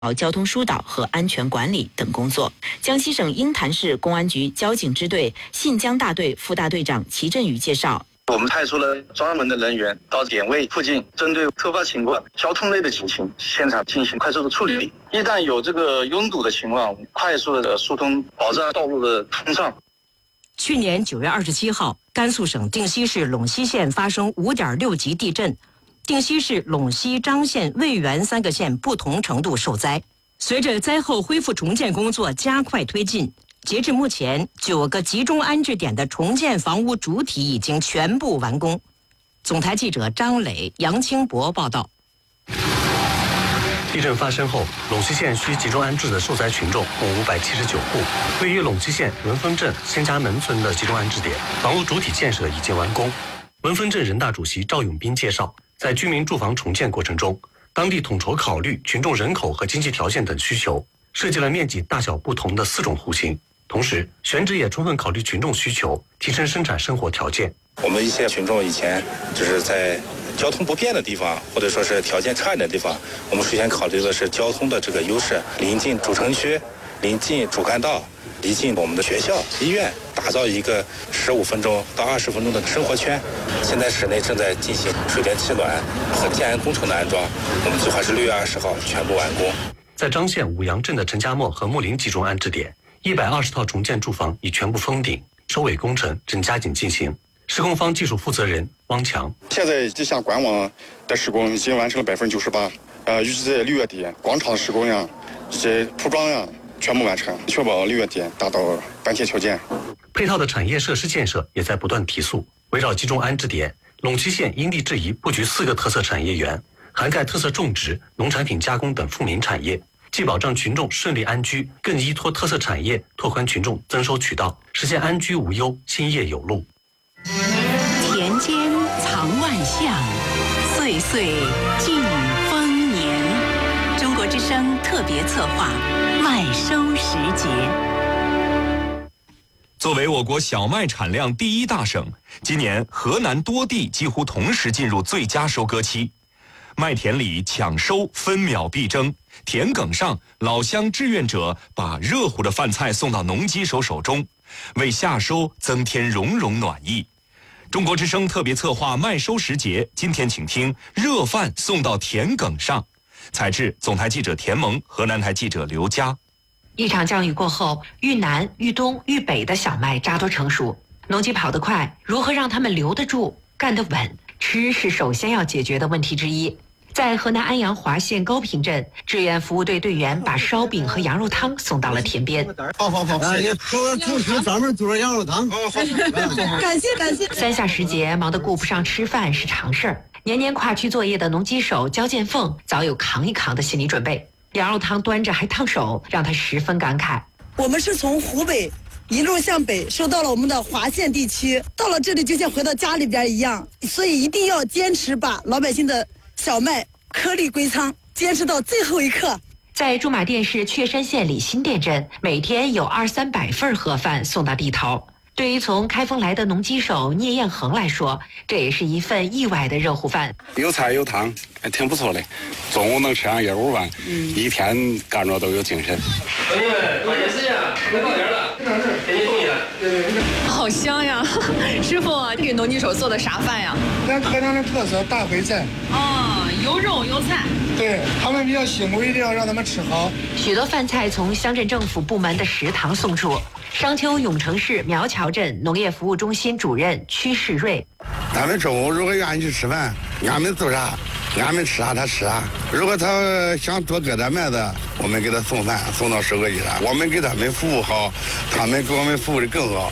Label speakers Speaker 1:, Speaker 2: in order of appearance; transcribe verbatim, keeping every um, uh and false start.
Speaker 1: 交通疏导和安全管理等工作。江西省鹰潭市公安局交警支队信江大队副大队长齐振宇介绍。
Speaker 2: 我们派出了专门的人员到点位附近，针对突发情况、交通类的警情，现场进行快速的处理。一旦有这个拥堵的情况，快速的疏通，保障道路的通畅。
Speaker 3: 去年九月二十七号，甘肃省定西市陇西县发生五点六级地震，定西市、陇西、章县、渭源三个县不同程度受灾。随着灾后恢复重建工作加快推进，截至目前，九个集中安置点的重建房屋主体已经全部完工。总台记者张磊、杨清博报道。
Speaker 4: 地震发生后，陇西县需集中安置的受灾群众共五百七十九户。位于陇西县文峰镇仙家门村的集中安置点，房屋主体建设已经完工。文峰镇人大主席赵永斌介绍，在居民住房重建过程中，当地统筹考虑群众人口和经济条件等需求，设计了面积大小不同的四种户型。同时，选址也充分考虑群众需求，提升生产生活条件。
Speaker 5: 我们一些群众以前就是在交通不便的地方，或者说是条件差一点的地方，我们首先考虑的是交通的这个优势，临近主城区，临近主干道，临近我们的学校、医院，打造一个十五分钟到二十分钟的生活圈。现在市内正在进行水电气暖和建安工程的安装，我们计划是六月二十号全部完工。
Speaker 4: 在章县五杨镇的陈家磨和木林集中安置点，一百二十套重建住房已全部封顶，收尾工程正加紧进行。施工方技术负责人汪强，
Speaker 6: 现在这项官网的施工已经完成了百分之九十八，呃，预计在六月底广场施工呀，以及铺装呀全部完成，确保六月底达到班贴条件。
Speaker 4: 配套的产业设施建设也在不断提速。围绕集中安置点，陇西县因地制宜布局四个特色产业园，涵盖特色种植、农产品加工等富民产业，既保障群众顺利安居，更依托特色产业拓宽群众增收渠道，实现安居无忧、兴业有路。
Speaker 7: 田间藏万象，岁岁尽丰年。中国之声特别策划麦收时节。
Speaker 8: 作为我国小麦产量第一大省，今年河南多地几乎同时进入最佳收割期。麦田里抢收分秒必争，田埂上老乡志愿者把热乎的饭菜送到农机手手中，为夏收增添融融暖意。中国之声特别策划麦收时节，今天请听热饭送到田埂上。采制总台记者田萌，河南台记者刘佳。
Speaker 9: 一场降雨过后，豫南、豫东、豫北的小麦扎堆成熟，农机跑得快，如何让他们留得住、干得稳？吃是首先要解决的问题之一。在河南安阳华县高平镇，志愿服务队队员把烧饼和羊肉汤送到了田边。
Speaker 10: 好好好，哎，做做吃专门做羊肉汤。好好，
Speaker 9: 感谢感谢。三下时节，忙得顾不上吃饭是常事儿。年年跨区作业的农机手焦建凤早有扛一扛的心理准备。羊肉汤端着还烫手，让他十分感慨。
Speaker 11: 我们是从湖北一路向北收到了我们的华县地区，到了这里就像回到家里边一样，所以一定要坚持把老百姓的小麦颗粒归仓，坚持到最后一刻。
Speaker 9: 在驻马店市确山县里新店镇，每天有二三百份盒饭送到地头。对于从开封来的农机手聂彦恒来说，这也是一份意外的热乎饭。
Speaker 12: 有菜有汤，还挺不错的。中午能吃上一五饭，嗯、一天干着都有精神。
Speaker 13: 朋友们，抓紧时间啊，快到点了，给你送一来。
Speaker 14: 好香呀！师傅，这给农机手做的啥饭呀？
Speaker 15: 咱河南的特色大烩菜。
Speaker 14: 哦，有肉有菜。
Speaker 15: 对他们比较辛苦，一定要让他们吃好。
Speaker 9: 许多饭菜从乡镇政府部门的食堂送出。商丘永城市苗桥镇农业服务中心主任屈世瑞，
Speaker 16: 他们中午如果愿意去吃饭，俺们做啥，俺们吃啥他吃啥。如果他想多割点麦子，我们给他送饭送到收割机上，我们给他们服务好，他们给我们服务的更好。